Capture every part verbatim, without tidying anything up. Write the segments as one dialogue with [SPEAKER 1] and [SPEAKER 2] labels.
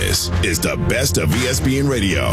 [SPEAKER 1] This is the best of E S P N Radio.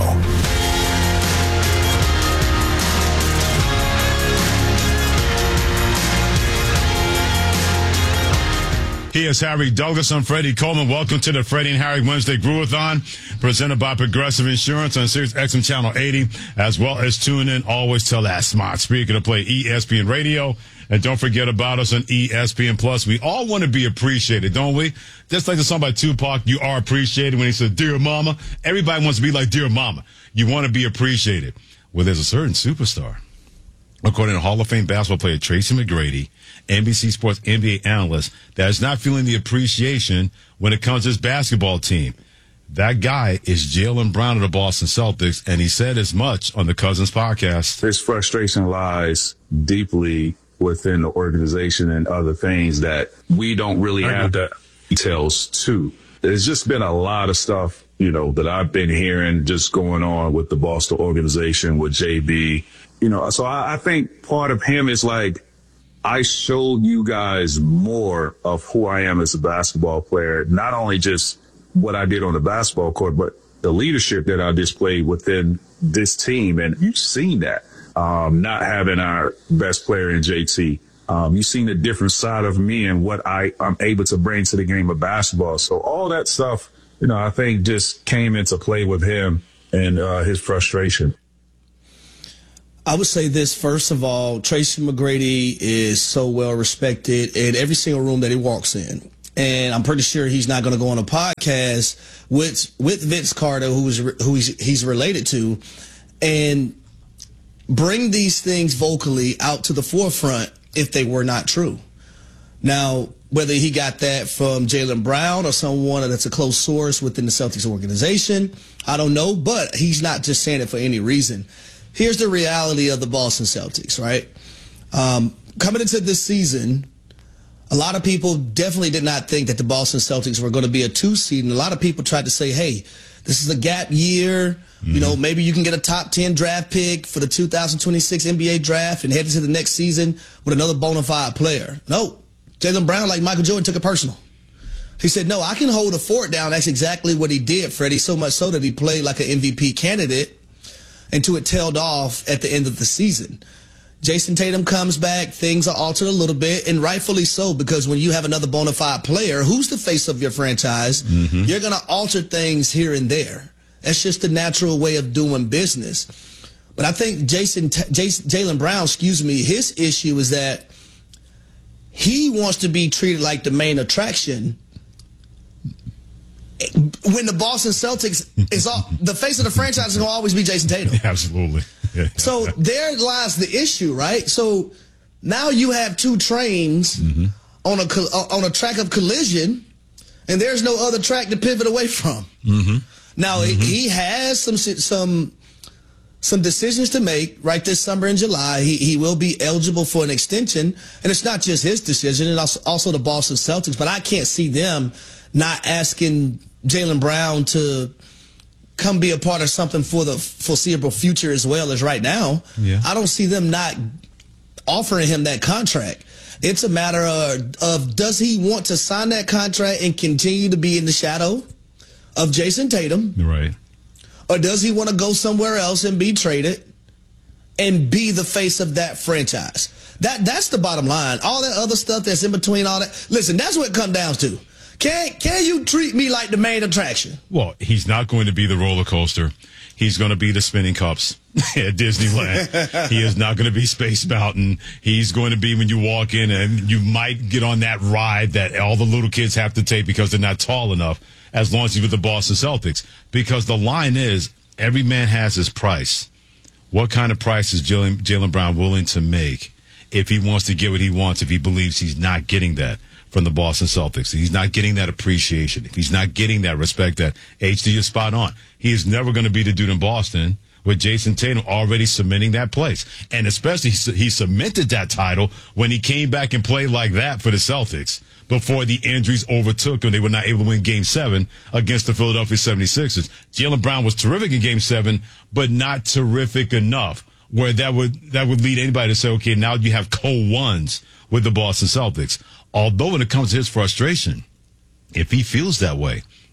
[SPEAKER 2] He is Harry Douglas. I'm Freddie Coleman. Welcome to the Freddie and Harry Wednesday Groovathon, presented by Progressive Insurance on Sirius X M Channel eighty, as well as tune in always to Last Mile. Speaking of play, E S P N Radio. And don't forget about us on E S P N Plus. We all want to be appreciated, don't we? Just like the song by Tupac, you are appreciated, when he said, Dear Mama. Everybody wants to be like Dear Mama. You want to be appreciated. Well, there's a certain superstar. According to Hall of Fame basketball player Tracy McGrady, N B C Sports N B A analyst, that is not feeling the appreciation when it comes to his basketball team. That guy is Jaylen Brown of the Boston Celtics, and he said as much on the Cousins podcast.
[SPEAKER 3] His frustration lies deeply within the organization and other things that we don't really have the details to. There's just been a lot of stuff, you know, that I've been hearing just going on with the Boston organization, with J B. You know, so I, I think part of him is like, I showed you guys more of who I am as a basketball player, not only just what I did on the basketball court, but the leadership that I displayed within this team. And you've seen that. Um, not having our best player in J T. Um, you've seen a different side of me and what I, I'm able to bring to the game of basketball. So all that stuff, you know, I think just came into play with him and uh, his frustration.
[SPEAKER 4] I would say this, first of all, Tracy McGrady is so well respected in every single room that he walks in. And I'm pretty sure he's not going to go on a podcast with with Vince Carter, who is who he's, he's related to, and bring these things vocally out to the forefront if they were not true. Now, whether he got that from Jaylen Brown or someone that's a close source within the Celtics organization, I don't know, but he's not just saying it for any reason. Here's the reality of the Boston Celtics, right? Um, coming into this season, a lot of people definitely did not think that the Boston Celtics were going to be a two seed, and a lot of people tried to say, hey, this is a gap year. You know, maybe you can get a top ten draft pick for the two thousand twenty-six N B A draft and head into the next season with another bona fide player. No, Jaylen Brown, like Michael Jordan, took it personal. He said, no, I can hold a fort down. That's exactly what he did, Freddie, so much so that he played like an M V P candidate until it tailed off at the end of the season. Jason Tatum comes back, things are altered a little bit, and rightfully so, because when you have another bona fide player who's the face of your franchise, mm-hmm. you're going to alter things here and there. That's just the natural way of doing business. But I think Jason, Jason Jaylen Brown, excuse me, his issue is that he wants to be treated like the main attraction when the Boston Celtics is all, the face of the franchise is going to always be Jason Tatum.
[SPEAKER 2] Absolutely. Yeah.
[SPEAKER 4] So there lies the issue, right? So now you have two trains mm-hmm. on a on a track of collision, and there's no other track to pivot away from. Mm-hmm. Now mm-hmm. he has some some some decisions to make right this summer in July. He he will be eligible for an extension, and it's not just his decision, and also, also the Boston Celtics. But I can't see them not asking Jaylen Brown to come be a part of something for the foreseeable future as well as right now. Yeah. I don't see them not offering him that contract. It's a matter of, of does he want to sign that contract and continue to be in the shadow of Jason Tatum?
[SPEAKER 2] Right.
[SPEAKER 4] Or does he want to go somewhere else and be traded and be the face of that franchise? That That's the bottom line. All that other stuff that's in between all that. Listen, that's what it comes down to. Can can you treat me like the main attraction?
[SPEAKER 2] Well, he's not going to be the roller coaster. He's going to be the spinning cups at Disneyland. He is not going to be Space Mountain. He's going to be when you walk in and you might get on that ride that all the little kids have to take because they're not tall enough, as long as he's with the Boston Celtics. Because the line is, every man has his price. What kind of price is Jaylen, Jaylen Brown willing to make if he wants to get what he wants, if he believes he's not getting that from the Boston Celtics? He's not getting that appreciation. If he's not getting that respect, that H D is spot on. He is never going to be the dude in Boston with Jason Tatum already cementing that place. And especially he cemented that title when he came back and played like that for the Celtics before the injuries overtook him. They were not able to win Game seven against the Philadelphia seventy-sixers. Jaylen Brown was terrific in Game seven, but not terrific enough where that would that would lead anybody to say, okay, now you have co-ones with the Boston Celtics. Although when it comes to his frustration, if he feels that way,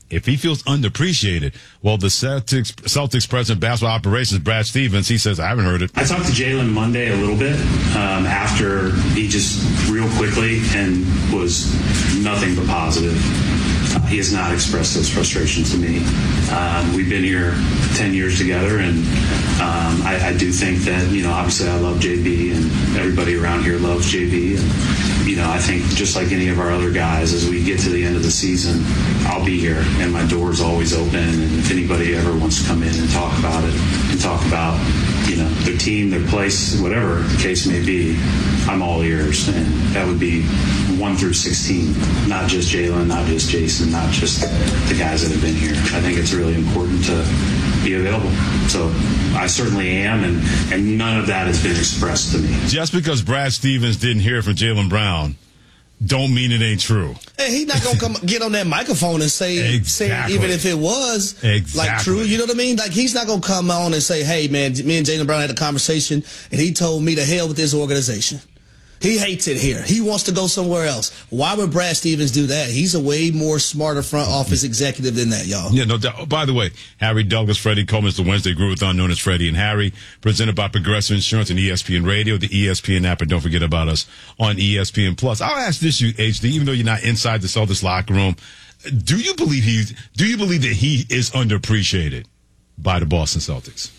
[SPEAKER 2] if he feels underappreciated, well, the Celtics, Celtics president of basketball operations, Brad Stevens, he says, I haven't heard it.
[SPEAKER 5] I talked to Jalen Monday a little bit um, after he just real quickly and was nothing but positive. Uh, he has not expressed those frustrations to me. Um, we've been here ten years together, and um, I, I do think that, you know, obviously I love J B, and everybody around here loves J B. And, you know, I think just like any of our other guys, as we get to the end of the season, I'll be here, and my door's always open. And if anybody ever wants to come in and talk about it and talk about, you know, their team, their place, whatever the case may be, I'm all ears. And that would be one through sixteen, not just Jalen, not just Jason, not just the guys that have been here. I think it's really important to be available. So I certainly am, and, and none of that has been expressed to me.
[SPEAKER 2] Just because Brad Stevens didn't hear from Jaylen Brown don't mean it ain't true.
[SPEAKER 4] Hey, he's not going to come get on that microphone and say,
[SPEAKER 2] exactly.
[SPEAKER 4] say, even if it was
[SPEAKER 2] exactly.
[SPEAKER 4] like true, you know what I mean? Like, he's not going to come on and say, hey, man, me and Jaylen Brown had a conversation, and he told me to hell with this organization. He hates it here. He wants to go somewhere else. Why would Brad Stevens do that? He's a way more smarter front office executive than that, y'all.
[SPEAKER 2] Yeah, no doubt. By the way, Harry Douglas, Freddie Coleman's the Wednesday Groovathon, known as Freddie and Harry, presented by Progressive Insurance and E S P N Radio, the E S P N app, and don't forget about us on E S P N Plus. I'll ask this, you H D, even though you're not inside the Celtics locker room, do you believe he? Do you believe that he is underappreciated by the Boston Celtics?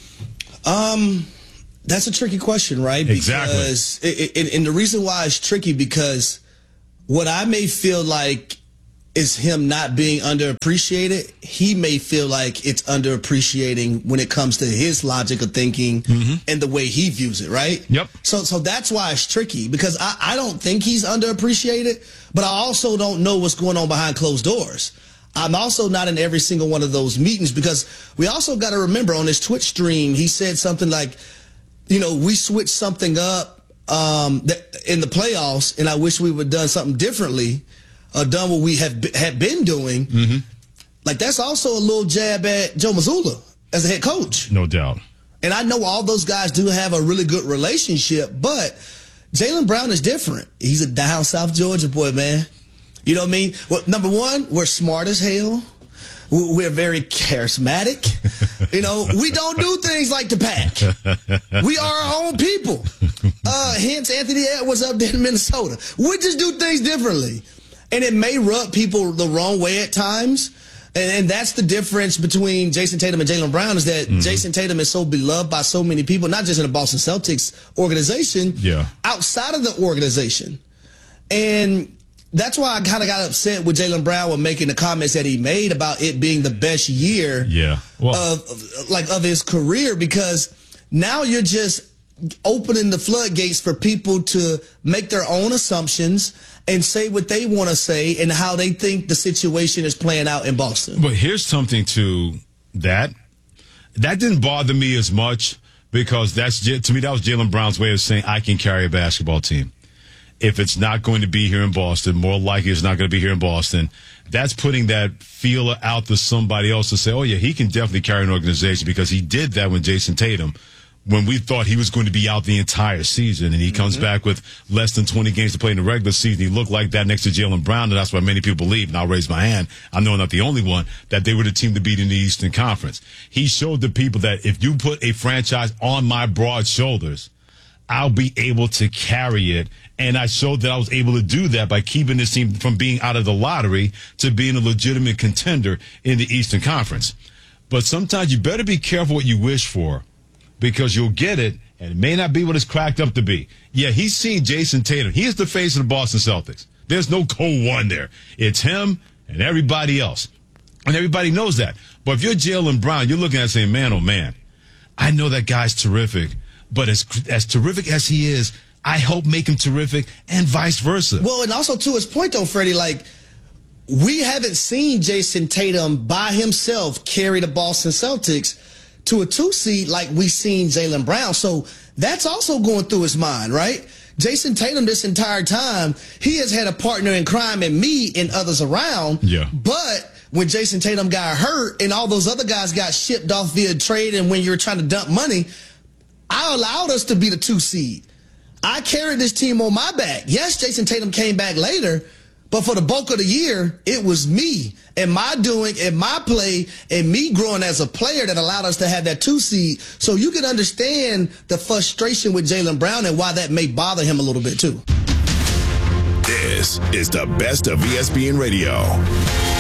[SPEAKER 4] Um. That's a tricky question, right?
[SPEAKER 2] Exactly.
[SPEAKER 4] Because it, it, and the reason why it's tricky, because what I may feel like is him not being underappreciated, he may feel like it's underappreciating when it comes to his logic of thinking mm-hmm. and the way he views it, right?
[SPEAKER 2] Yep.
[SPEAKER 4] So so that's why it's tricky, because I, I don't think he's underappreciated, but I also don't know what's going on behind closed doors. I'm also not in every single one of those meetings, because we also got to remember on this Twitch stream, he said something like, you know, we switched something up um, in the playoffs, and I wish we would have done something differently, uh, done what we have had been doing. Mm-hmm. Like, that's also a little jab at Joe Mazzulla as a head coach.
[SPEAKER 2] No doubt.
[SPEAKER 4] And I know all those guys do have a really good relationship, but Jaylen Brown is different. He's a down South Georgia boy, man. You know what I mean? Well, number one, we're smart as hell. We're very charismatic. You know, we don't do things like the pack. We are our own people. Uh, hence Anthony Edwards up there in Minnesota. We just do things differently. And it may rub people the wrong way at times. And, and that's the difference between Jason Tatum and Jaylen Brown, is that mm-hmm. Jason Tatum is so beloved by so many people, not just in the Boston Celtics organization,
[SPEAKER 2] yeah.
[SPEAKER 4] outside of the organization. And that's why I kind of got upset with Jaylen Brown when making the comments that he made about it being the best year
[SPEAKER 2] yeah. well,
[SPEAKER 4] of, of like of his career, because now you're just opening the floodgates for people to make their own assumptions and say what they want to say and how they think the situation is playing out in Boston.
[SPEAKER 2] But here's something to that. That didn't bother me as much, because that's, to me, that was Jaylen Brown's way of saying I can carry a basketball team. If it's not going to be here in Boston, more likely it's not going to be here in Boston. That's putting that feeler out to somebody else to say, oh, yeah, he can definitely carry an organization, because he did that when Jason Tatum, when we thought he was going to be out the entire season, and he comes mm-hmm. back with less than twenty games to play in the regular season. He looked like that next to Jaylen Brown, and that's why many people believe, and I'll raise my hand, I know I'm not the only one, that they were the team to beat in the Eastern Conference. He showed the people that if you put a franchise on my broad shoulders, I'll be able to carry it. And I showed that I was able to do that by keeping this team from being out of the lottery to being a legitimate contender in the Eastern Conference. But sometimes you better be careful what you wish for, because you'll get it, and it may not be what it's cracked up to be. Yeah, he's seen Jason Tatum. He is the face of the Boston Celtics. There's no cold one there. It's him and everybody else. And everybody knows that. But if you're Jaylen Brown, you're looking at it saying, man, oh, man, I know that guy's terrific. But as as terrific as he is, I hope make him terrific, and vice versa.
[SPEAKER 4] Well, and also to his point, though, Freddie, like, we haven't seen Jason Tatum by himself carry the Boston Celtics to a two seed like we seen Jaylen Brown. So that's also going through his mind, right? Jason Tatum, this entire time, he has had a partner in crime in me and others around.
[SPEAKER 2] Yeah.
[SPEAKER 4] But when Jason Tatum got hurt and all those other guys got shipped off via trade, and when you're trying to dump money, I allowed us to be the two seed. I carried this team on my back. Yes, Jason Tatum came back later, But for the bulk of the year, it was me and my doing and my play and me growing as a player that allowed us to have that two seed. So you can understand the frustration with Jaylen Brown and why that may bother him a little bit too.
[SPEAKER 1] This is the best of E S P N Radio.